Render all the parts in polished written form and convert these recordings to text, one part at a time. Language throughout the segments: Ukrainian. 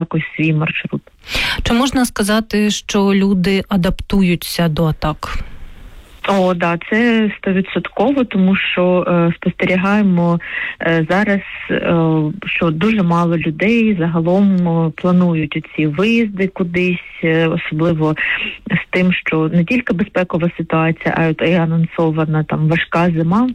якось свій маршрут. Чи можна сказати, що люди адаптуються до атак? Це 100%, тому що спостерігаємо зараз, що дуже мало людей загалом планують ці виїзди кудись, особливо з тим, що не тільки безпекова ситуація, а й анонсована там важка зима.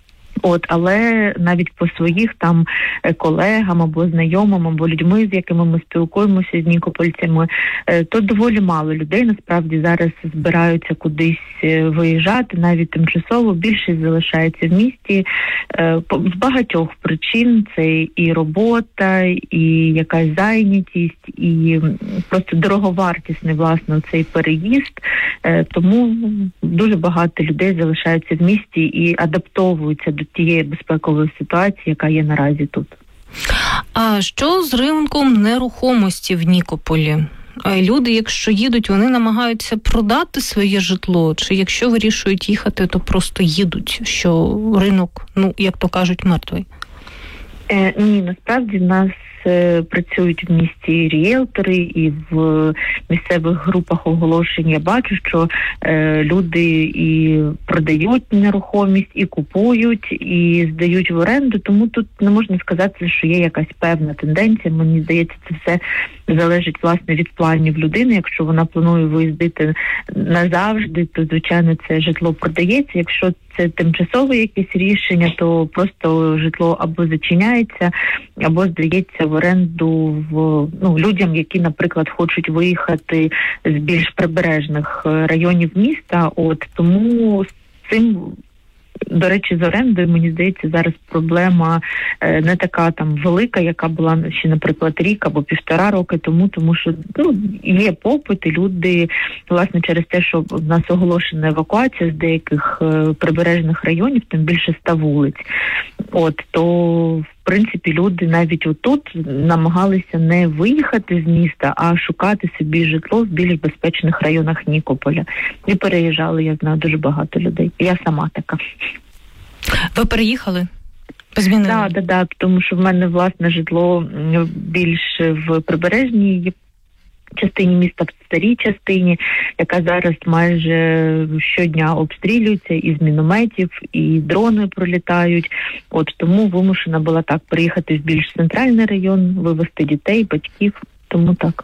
Але навіть по своїх там колегам або знайомим, або людьми, з якими ми спілкуємося, з нікопольцями, то доволі мало людей насправді зараз збираються кудись виїжджати, навіть тимчасово. Більшість залишається в місті з багатьох причин. Це і робота, і якась зайнятість, і просто дороговартісний, власне, цей переїзд. Тому дуже багато людей залишаються в місті і адаптовуються до тієї безпекової ситуації, яка є наразі тут. А що з ринком нерухомості в Нікополі? Люди, якщо їдуть, вони намагаються продати своє житло, чи якщо вирішують їхати, то просто їдуть, що ринок, як то кажуть, мертвий? Ні, насправді в нас працюють в місті ріелтори, і в місцевих групах оголошень я бачу, що люди і продають нерухомість, і купують, і здають в оренду, тому тут не можна сказати, що є якась певна тенденція. Мені здається, це все залежить, власне, від планів людини. Якщо вона планує виїздити назавжди, то, звичайно, це житло продається. Якщо це тимчасове якесь рішення, то просто житло або зачиняється, або здається в оренду людям, які, наприклад, хочуть виїхати з більш прибережних районів міста. Тому з цим, до речі, з орендою, мені здається, зараз проблема не така там велика, яка була ще, наприклад, рік або 1,5 роки тому що є попит, і люди, власне, через те, що в нас оголошена евакуація з деяких прибережних районів, там більше 100 вулиць. То в принципі, люди навіть отут намагалися не виїхати з міста, а шукати собі житло в більш безпечних районах Нікополя. І переїжджали, я знаю, дуже багато людей. Я сама така. Ви переїхали? Змінили? Так, тому що в мене, власне, житло більш в прибережній частині міста, в старій частині, яка зараз майже щодня обстрілюється із мінометів, і дрони пролітають. Тому вимушена була так приїхати в більш центральний район, вивезти дітей, батьків, тому так.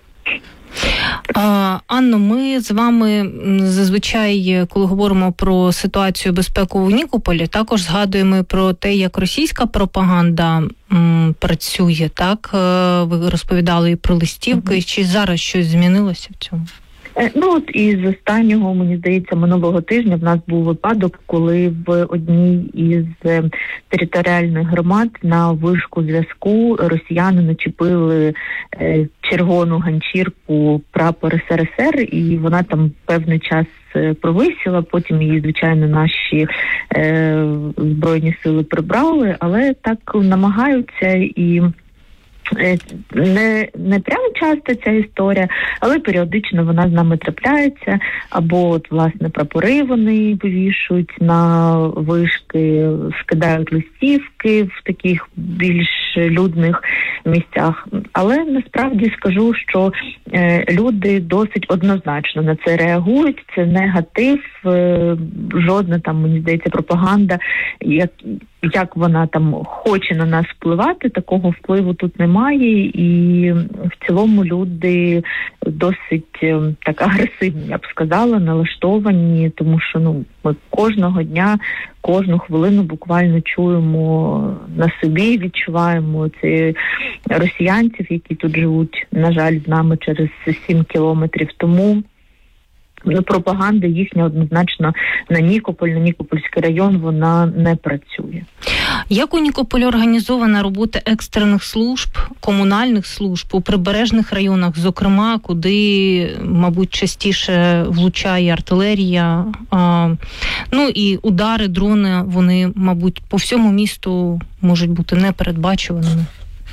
Анно, ми з вами зазвичай, коли говоримо про ситуацію безпекову в Нікополі, також згадуємо про те, як російська пропаганда працює, так? Ви розповідали і про листівки. Чи зараз щось змінилося в цьому? Із останнього, мені здається, минулого тижня в нас був випадок, коли в одній із територіальних громад на вишку зв'язку росіяни начепили червону ганчірку прапор СРСР, і вона там певний час провисіла, потім її, звичайно, наші Збройні сили прибрали, але так намагаються і не прямо часто ця історія, але періодично вона з нами трапляється, або власне прапори вони вивішують на вишки, скидають листівки в таких більш людних місцях. Але насправді скажу, що люди досить однозначно на це реагують, це негатив, жодна там, мені здається, пропаганда, як вона там хоче на нас впливати, такого впливу тут немає, і в цілому люди досить так агресивні, я б сказала, налаштовані, тому що ми кожного дня, кожну хвилину буквально чуємо на собі, відчуваємо ці росіянців, які тут живуть, на жаль, з нами через 7 кілометрів. Тому пропаганда їхня однозначно на Нікополь, на Нікопольський район, вона не працює. Як у Нікополі організована робота екстрених служб, комунальних служб у прибережних районах, зокрема, куди, мабуть, частіше влучає артилерія, і удари, дрони, вони, мабуть, по всьому місту можуть бути непередбачуваними?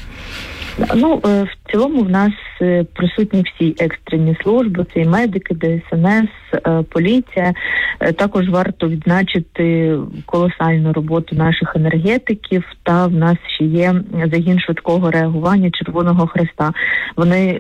В цілому в нас присутні всі екстрені служби, це і медики, ДСНС, поліція. Також варто відзначити колосальну роботу наших енергетиків, та в нас ще є загін швидкого реагування Червоного Хреста. Вони